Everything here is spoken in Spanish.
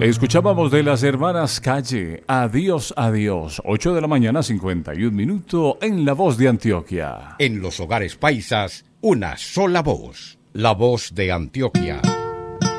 Escuchábamos de las hermanas Calle, Adiós, adiós. 8 de la mañana, 51 minutos, en La Voz de Antioquia. En los hogares paisas, una sola voz. La Voz de Antioquia.